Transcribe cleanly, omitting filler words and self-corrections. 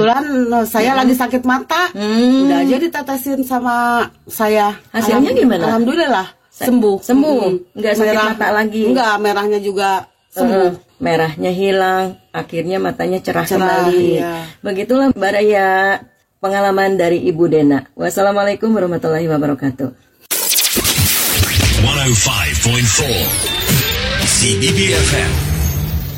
kebetulan saya lagi sakit mata. Udah aja ditetesin sama saya. Hasilnya gimana? Alhamdulillah sembuh. Nggak sakit mata lagi? Enggak, merahnya juga sembuh. Merahnya hilang, akhirnya matanya cerah kembali. Iya. Begitulah Mbak Raya, pengalaman dari Ibu Dena. Wassalamualaikum warahmatullahi wabarakatuh. 105.4 CBB FM.